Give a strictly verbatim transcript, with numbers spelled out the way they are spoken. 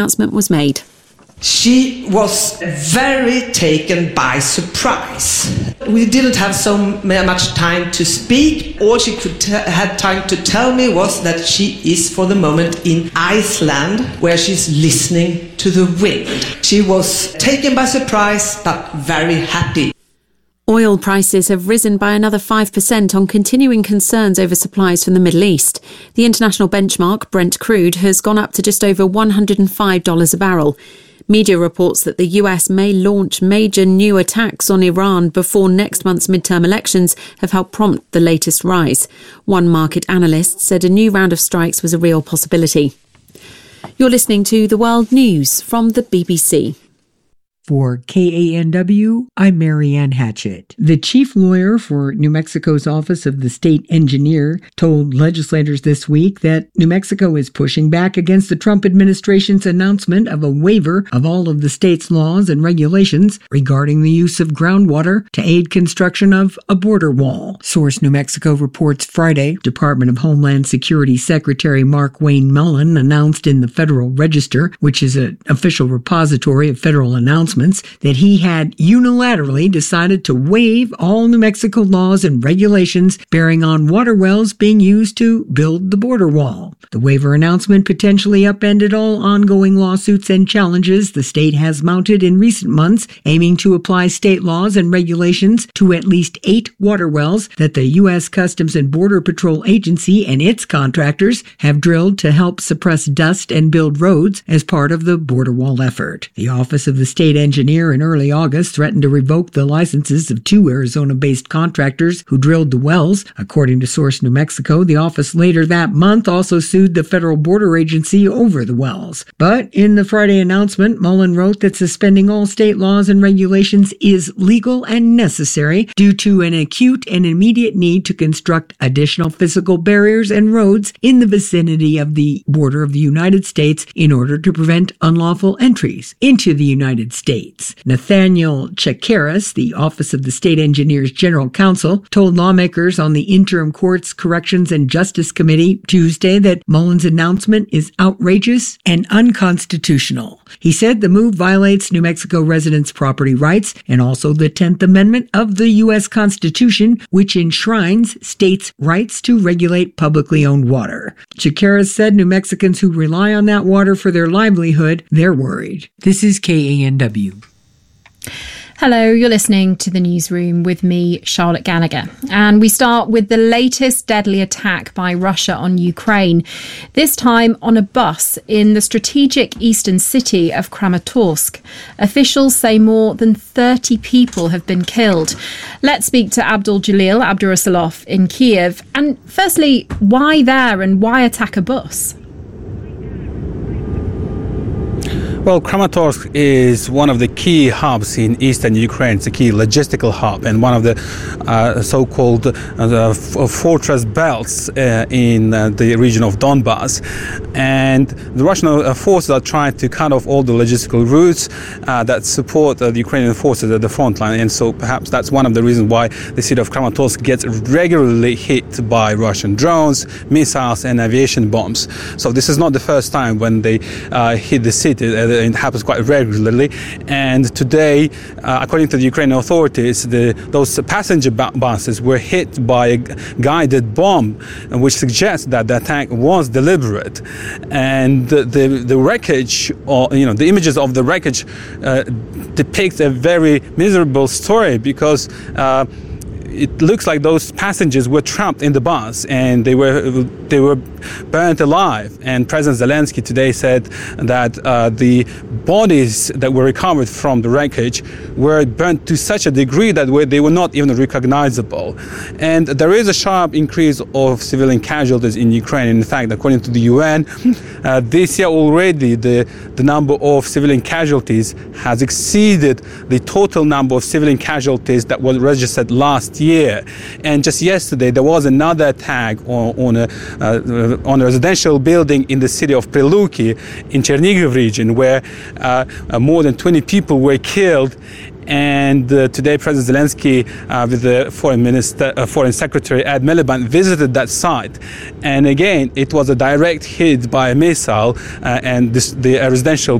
announcement was made. She was very taken by surprise. We didn't have so much time to speak. All she could t- had time to tell me was that she is for the moment in Iceland, where she's listening to the wind. She was taken by surprise, but very happy. Oil prices have risen by another five percent on continuing concerns over supplies from the Middle East. The international benchmark, Brent crude, has gone up to just over one hundred five dollars a barrel. Media reports that the U S may launch major new attacks on Iran before next month's midterm elections have helped prompt the latest rise. One market analyst said a new round of strikes was a real possibility. You're listening to The World News from the B B C. For K A N W, I'm Marianne Hatchett. The chief lawyer for New Mexico's Office of the State Engineer told legislators this week that New Mexico is pushing back against the Trump administration's announcement of a waiver of all of the state's laws and regulations regarding the use of groundwater to aid construction of a border wall. Source New Mexico reports Friday, Department of Homeland Security Secretary Mark Wayne Mullen announced in the Federal Register, which is an official repository of federal announcements, that he had unilaterally decided to waive all New Mexico laws and regulations bearing on water wells being used to build the border wall. The waiver announcement potentially upended all ongoing lawsuits and challenges the state has mounted in recent months, aiming to apply state laws and regulations to at least eight water wells that the U S Customs and Border Patrol Agency and its contractors have drilled to help suppress dust and build roads as part of the border wall effort. The Office of the State Engineer in early August threatened to revoke the licenses of two Arizona-based contractors who drilled the wells. According to Source New Mexico, the office later that month also sued the Federal Border Agency over the wells. But in the Friday announcement, Mullen wrote that suspending all state laws and regulations is legal and necessary due to an acute and immediate need to construct additional physical barriers and roads in the vicinity of the border of the United States in order to prevent unlawful entries into the United States. Nathaniel Chakiris, the Office of the State Engineer's General Counsel, told lawmakers on the Interim Courts, Corrections and Justice Committee Tuesday that Mullen's announcement is outrageous and unconstitutional. He said the move violates New Mexico residents' property rights and also the tenth Amendment of the U S Constitution, which enshrines states' rights to regulate publicly owned water. Chakiris said New Mexicans who rely on that water for their livelihood, they're worried. This is K A N W. Hello, you're listening to the Newsroom with me, Charlotte Gallagher. And we start with the latest deadly attack by Russia on Ukraine, this time on a bus in the strategic eastern city of Kramatorsk. Officials say more than thirty people have been killed. Let's speak to Abdul Jalil Abdurasulov in Kiev. And firstly, why there and why attack a bus? Well, Kramatorsk is one of the key hubs in eastern Ukraine. It's a key logistical hub and one of the uh, so-called uh, f- fortress belts uh, in uh, the region of Donbass. And the Russian uh, forces are trying to cut off all the logistical routes uh, that support uh, the Ukrainian forces at the front line. And so perhaps that's one of the reasons why the city of Kramatorsk gets regularly hit by Russian drones, missiles and aviation bombs. So this is not the first time when they uh, hit the city. Uh, It happens quite regularly, and today, uh, according to the Ukrainian authorities, the, those passenger bu- buses were hit by a guided bomb, which suggests that the attack was deliberate. And the the, the wreckage, or you know, the images of the wreckage uh, depict a very miserable story because. Uh, It looks like those passengers were trapped in the bus and they were they were burnt alive. And President Zelensky today said that uh, the bodies that were recovered from the wreckage were burnt to such a degree that they were not even recognizable. And there is a sharp increase of civilian casualties in Ukraine. In fact, according to the U N, uh, this year already the, the number of civilian casualties has exceeded the total number of civilian casualties that was registered last year. And just yesterday there was another attack on, on a uh, on a residential building in the city of Preluki in Chernihiv region, where uh, uh, more than twenty people were killed, And uh, today, President Zelensky, uh, with the Foreign Minister, uh, Foreign Secretary Ed Miliband, visited that site. And again, it was a direct hit by a missile, uh, and this, the uh, residential